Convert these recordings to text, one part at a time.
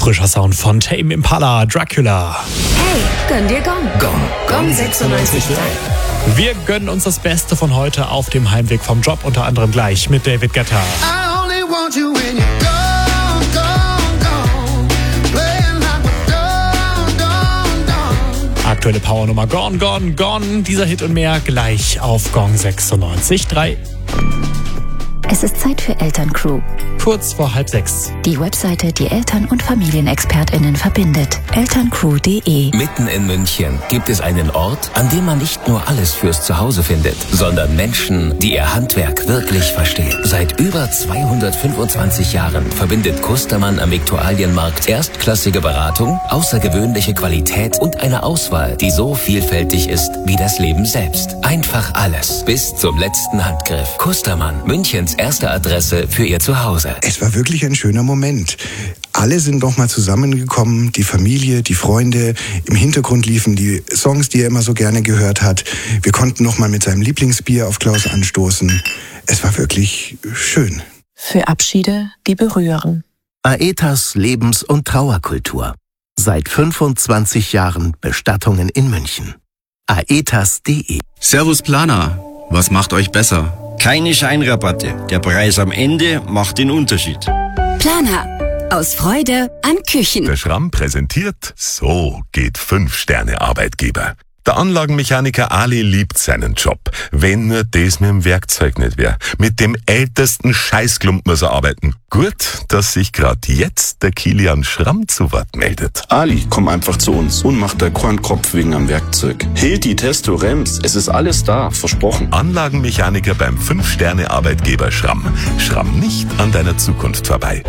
Frischer Sound von Tame Impala, Dracula. Hey, gönn dir Gong. Gong 96.3. Wir gönnen uns das Beste von heute auf dem Heimweg vom Job, unter anderem gleich mit David Guetta. I only want you when you're gone, gone, gone. Playing like we're done. Aktuelle Powernummer Gone, Gone, Gone. Dieser Hit und mehr gleich auf Gong 96.3. Es ist Zeit für Elterncrew. Kurz vor 5:30. Die Webseite, die Eltern- und FamilienexpertInnen verbindet. elterncrew.de. Mitten in München gibt es einen Ort, an dem man nicht nur alles fürs Zuhause findet, sondern Menschen, die ihr Handwerk wirklich verstehen. Seit über 225 Jahren verbindet Kustermann am Viktualienmarkt erstklassige Beratung, außergewöhnliche Qualität und eine Auswahl, die so vielfältig ist wie das Leben selbst. Einfach alles, bis zum letzten Handgriff. Kustermann, Münchens erste Adresse für ihr Zuhause. Es war wirklich ein schöner Moment. Alle sind nochmal zusammengekommen, die Familie, die Freunde. Im Hintergrund liefen die Songs, die er immer so gerne gehört hat. Wir konnten nochmal mit seinem Lieblingsbier auf Klaus anstoßen. Es war wirklich schön. Für Abschiede, die berühren. Aetas Lebens- und Trauerkultur. Seit 25 Jahren Bestattungen in München. aetas.de. Servus Planer, was macht euch besser? Keine Scheinrabatte. Der Preis am Ende macht den Unterschied. Planer. Aus Freude an Küchen. Der Schramm präsentiert, so geht 5-Sterne-Arbeitgeber. Der Anlagenmechaniker Ali liebt seinen Job. Wenn nur das mit dem Werkzeug nicht wäre. Mit dem ältesten Scheißklumpen muss er arbeiten. Gut, dass sich gerade jetzt der Kilian Schramm zu Wort meldet. Ali, komm einfach zu uns und mach dir keinen Kopf wegen am Werkzeug. Hilti, Testo, Rems, es ist alles da, versprochen. Anlagenmechaniker beim 5-Sterne-Arbeitgeber Schramm. Schramm nicht an deiner Zukunft vorbei.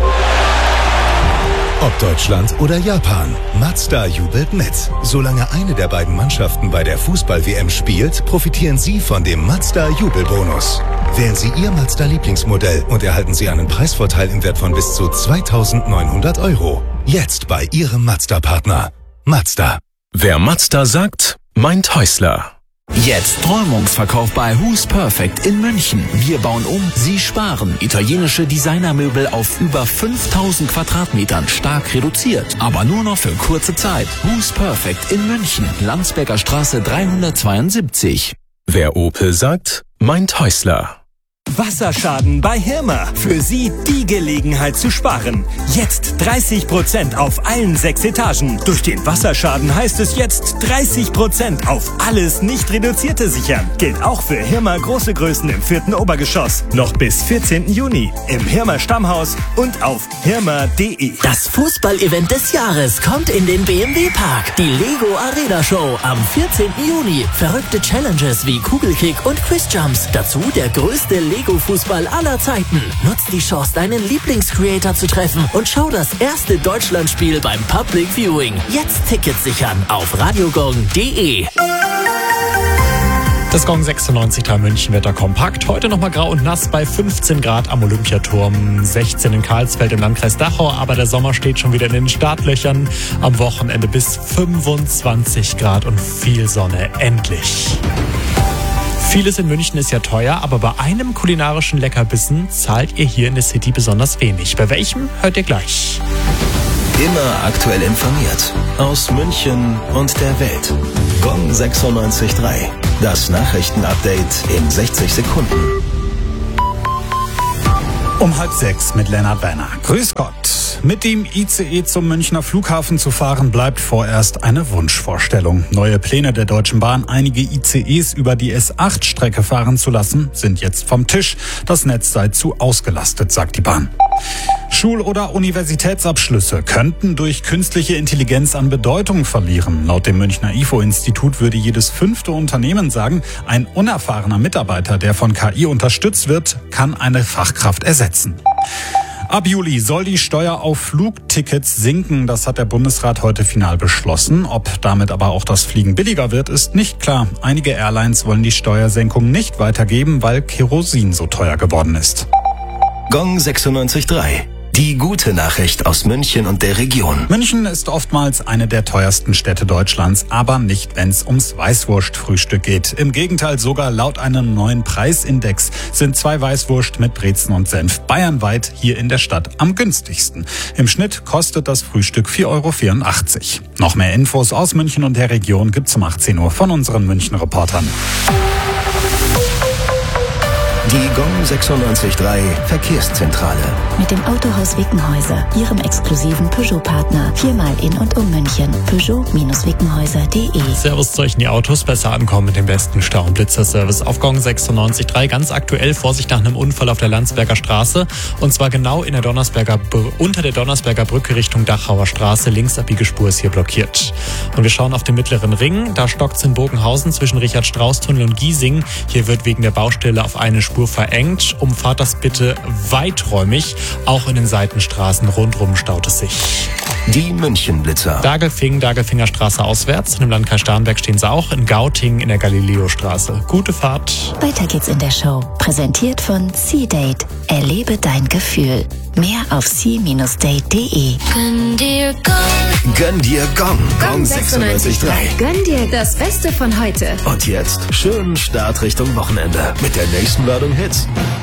Ob Deutschland oder Japan, Mazda jubelt mit. Solange eine der beiden Mannschaften bei der Fußball-WM spielt, profitieren Sie von dem Mazda-Jubelbonus. Wählen Sie Ihr Mazda-Lieblingsmodell und erhalten Sie einen Preisvorteil im Wert von bis zu 2.900 €. Jetzt bei Ihrem Mazda-Partner. Mazda. Wer Mazda sagt, meint Häusler. Jetzt Räumungsverkauf bei Who's Perfect in München. Wir bauen um, Sie sparen. Italienische Designermöbel auf über 5000 Quadratmetern, stark reduziert. Aber nur noch für kurze Zeit. Who's Perfect in München. Landsberger Straße 372. Wer Opel sagt, meint Häusler. Wasserschaden bei Hirmer. Für Sie die Gelegenheit zu sparen. Jetzt 30% auf allen 6 Etagen. Durch den Wasserschaden heißt es jetzt 30% auf alles nicht Reduzierte sichern. Gilt auch für Hirmer große Größen im 4. Obergeschoss. Noch bis 14. Juni im Hirmer Stammhaus und auf hirmer.de. Das Fußball-Event des Jahres kommt in den BMW Park. Die Lego Arena Show am 14. Juni. Verrückte Challenges wie Kugelkick und Quizjumps. Dazu der größte Lego-Fußball aller Zeiten. Nutzt die Chance, deinen Lieblingscreator zu treffen und schau das erste Deutschlandspiel beim Public Viewing. Jetzt Tickets sichern auf radiogong.de. Das Gong 96.3 München Wetter kompakt. Heute nochmal grau und nass bei 15 Grad am Olympiaturm, 16 in Karlsfeld im Landkreis Dachau. Aber der Sommer steht schon wieder in den Startlöchern. Am Wochenende bis 25 Grad und viel Sonne. Endlich. Vieles in München ist ja teuer, aber bei einem kulinarischen Leckerbissen zahlt ihr hier in der City besonders wenig. Bei welchem, hört ihr gleich. Immer aktuell informiert. Aus München und der Welt. Gong 96.3. Das Nachrichtenupdate in 60 Sekunden. Um 5:30 mit Lennart Werner. Grüß Gott. Mit dem ICE zum Münchner Flughafen zu fahren, bleibt vorerst eine Wunschvorstellung. Neue Pläne der Deutschen Bahn, einige ICEs über die S8-Strecke fahren zu lassen, sind jetzt vom Tisch. Das Netz sei zu ausgelastet, sagt die Bahn. Schul- oder Universitätsabschlüsse könnten durch künstliche Intelligenz an Bedeutung verlieren. Laut dem Münchner IFO-Institut würde jedes 5. Unternehmen sagen, ein unerfahrener Mitarbeiter, der von KI unterstützt wird, kann eine Fachkraft ersetzen. Ab Juli soll die Steuer auf Flugtickets sinken. Das hat der Bundesrat heute final beschlossen. Ob damit aber auch das Fliegen billiger wird, ist nicht klar. Einige Airlines wollen die Steuersenkung nicht weitergeben, weil Kerosin so teuer geworden ist. Gong 96.3. Die gute Nachricht aus München und der Region. München ist oftmals eine der teuersten Städte Deutschlands, aber nicht, wenn es ums Weißwurstfrühstück geht. Im Gegenteil, sogar laut einem neuen Preisindex sind 2 Weißwurst mit Brezen und Senf bayernweit hier in der Stadt am günstigsten. Im Schnitt kostet das Frühstück 4,84 €. Noch mehr Infos aus München und der Region gibt's um 18 Uhr von unseren München-Reportern. Die GOM 96.3 Verkehrszentrale. Mit dem Autohaus Wickenhäuser, Ihrem exklusiven Peugeot-Partner. 4-mal in und um München. Peugeot-Wickenhäuser.de. Servus zu euch in die Autos, besser ankommen mit dem besten Stau- und Blitzerservice. Auf GOM 96.3 ganz aktuell Vorsicht nach einem Unfall auf der Landsberger Straße. Und zwar genau in der unter der Donnersberger Brücke Richtung Dachauer Straße. Linksabbiegespur ist hier blockiert. Und wir schauen auf den mittleren Ring. Da stockt's in Bogenhausen zwischen Richard-Strauß-Tunnel und Giesing. Hier wird wegen der Baustelle auf eine Spur verengt. Umfahrt das bitte weiträumig. Auch in den Seitenstraßen rundrum staut es sich. Die München-Blitzer. Dagelfinger Straße auswärts. Und im Landkreis Starnberg stehen sie auch in Gauting in der Galileo-Straße. Gute Fahrt. Weiter geht's in der Show. Präsentiert von C-Date. Erlebe dein Gefühl. Mehr auf c-date.de. Gönn dir Gong. Gönn dir GOM. GOM 96.3. Gönn dir das Beste von heute. Und jetzt schönen Start Richtung Wochenende mit der nächsten Ladung Hits.